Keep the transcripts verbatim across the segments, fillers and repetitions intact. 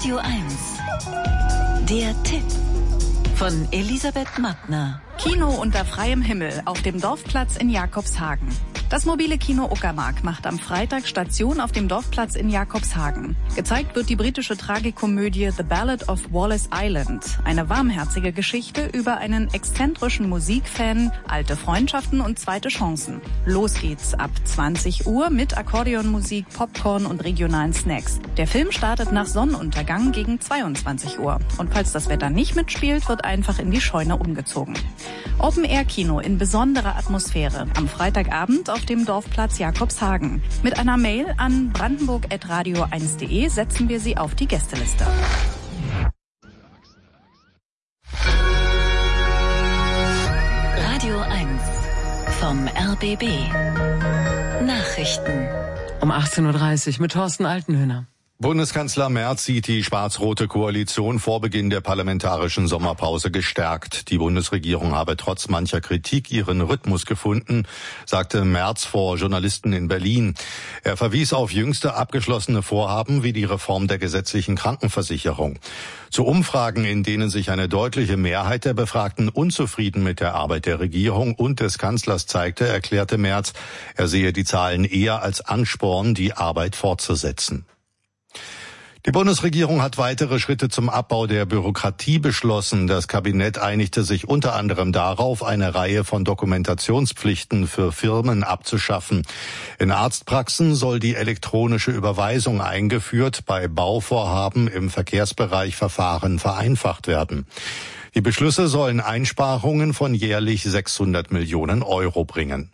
Radio eins. Der Tipp von Elisabeth Mattner. Kino unter freiem Himmel auf dem Dorfplatz in Jakobshagen. Das mobile Kino Uckermark macht am Freitag Station auf dem Dorfplatz in Jakobshagen. Gezeigt wird die britische Tragikomödie The Ballad of Wallace Island. Eine warmherzige Geschichte über einen exzentrischen Musikfan, alte Freundschaften und zweite Chancen. Los geht's ab zwanzig Uhr mit Akkordeonmusik, Popcorn und regionalen Snacks. Der Film startet nach Sonnenuntergang gegen zweiundzwanzig Uhr. Und falls das Wetter nicht mitspielt, wird einfach in die Scheune umgezogen. Open-Air-Kino in besonderer Atmosphäre. Am Freitagabend auf dem Dorfplatz Jakobshagen. Mit einer Mail an brandenburg at radio eins punkt de setzen wir Sie auf die Gästeliste. Radio eins vom R B B. Nachrichten. Um achtzehn Uhr dreißig mit Thorsten Altenhöhner. Bundeskanzler Merz sieht die schwarz-rote Koalition vor Beginn der parlamentarischen Sommerpause gestärkt. Die Bundesregierung habe trotz mancher Kritik ihren Rhythmus gefunden, sagte Merz vor Journalisten in Berlin. Er verwies auf jüngste abgeschlossene Vorhaben wie die Reform der gesetzlichen Krankenversicherung. Zu Umfragen, in denen sich eine deutliche Mehrheit der Befragten unzufrieden mit der Arbeit der Regierung und des Kanzlers zeigte, erklärte Merz, er sehe die Zahlen eher als Ansporn, die Arbeit fortzusetzen. Die Bundesregierung hat weitere Schritte zum Abbau der Bürokratie beschlossen. Das Kabinett einigte sich unter anderem darauf, eine Reihe von Dokumentationspflichten für Firmen abzuschaffen. In Arztpraxen soll die elektronische Überweisung eingeführt, bei Bauvorhaben im Verkehrsbereich Verfahren vereinfacht werden. Die Beschlüsse sollen Einsparungen von jährlich sechshundert Millionen Euro bringen.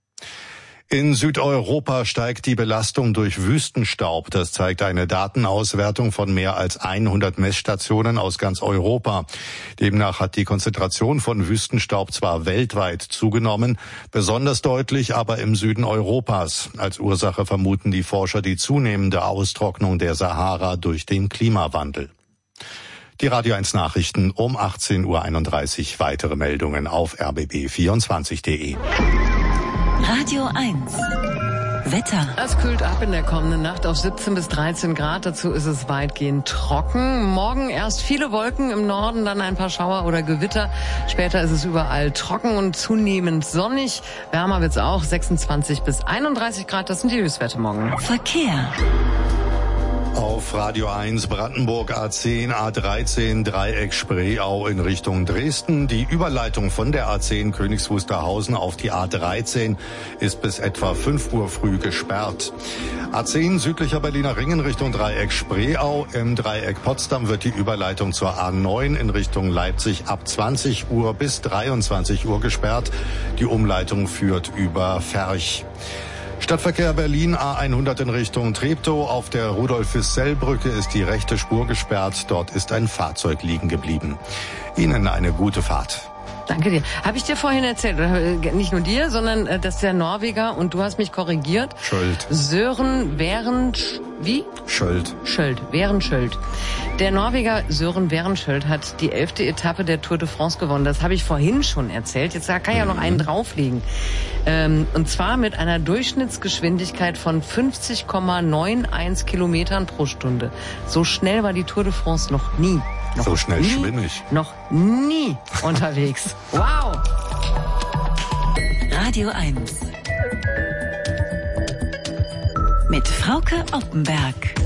In Südeuropa steigt die Belastung durch Wüstenstaub. Das zeigt eine Datenauswertung von mehr als hundert Messstationen aus ganz Europa. Demnach hat die Konzentration von Wüstenstaub zwar weltweit zugenommen, besonders deutlich aber im Süden Europas. Als Ursache vermuten die Forscher die zunehmende Austrocknung der Sahara durch den Klimawandel. Die Radio eins Nachrichten um achtzehn Uhr einunddreißig. Weitere Meldungen auf r b b vierundzwanzig punkt de. Radio eins. Wetter. Es kühlt ab in der kommenden Nacht auf siebzehn bis dreizehn Grad. Dazu ist es weitgehend trocken. Morgen erst viele Wolken im Norden, dann ein paar Schauer oder Gewitter. Später ist es überall trocken und zunehmend sonnig. Wärmer wird's auch, sechsundzwanzig bis einunddreißig Grad. Das sind die Höchstwerte morgen. Verkehr. Auf Radio eins Brandenburg A zehn, A dreizehn, Dreieck Spreeau in Richtung Dresden. Die Überleitung von der A zehn Königs Wusterhausen auf die A dreizehn ist bis etwa fünf Uhr früh gesperrt. A zehn südlicher Berliner Ring in Richtung Dreieck Spreeau. Im Dreieck Potsdam wird die Überleitung zur A neun in Richtung Leipzig ab zwanzig Uhr bis dreiundzwanzig Uhr gesperrt. Die Umleitung führt über Ferch. Stadtverkehr Berlin A hundert in Richtung Treptow. Auf der Rudolf-Füssell-Brücke ist die rechte Spur gesperrt. Dort ist ein Fahrzeug liegen geblieben. Ihnen eine gute Fahrt. Danke dir. Habe ich dir vorhin erzählt, nicht nur dir, sondern dass der Norweger, und du hast mich korrigiert, Schöld. Sören Werensch, wie? Schöld. Schöld, Werenschöld. Der Norweger Sören Werenschöld hat die elfte Etappe der Tour de France gewonnen. Das habe ich vorhin schon erzählt. Jetzt kann ich ja noch einen drauflegen. Ähm, und zwar mit einer Durchschnittsgeschwindigkeit von fünfzig Komma einundneunzig Kilometern pro Stunde. So schnell war die Tour de France noch nie. Noch so schnell nie, schwimme ich. Noch nie unterwegs. Wow! Radio eins. Mit Frauke Oppenberg.